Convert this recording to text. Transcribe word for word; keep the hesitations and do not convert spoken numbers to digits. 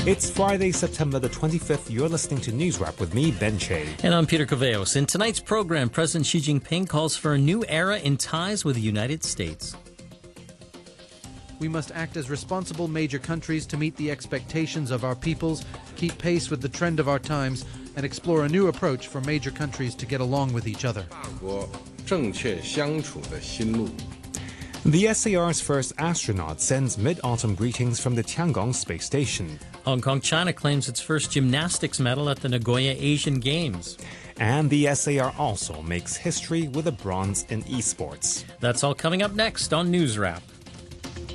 It's Friday, September the twenty-fifth. You're listening to News Wrap with me, Ben Che. And I'm Peter Caveos. In tonight's program, President Xi Jinping calls for a new era in ties with the United States. We must act as responsible major countries to meet the expectations of our peoples, keep pace with the trend of our times, and explore a new approach for major countries to get along with each other. The S A R's first astronaut sends mid-autumn greetings from the Tiangong space station. Hong Kong, China claims its first gymnastics medal at the Nagoya Asian Games. And the S A R also makes history with a bronze in esports. That's all coming up next on News Wrap.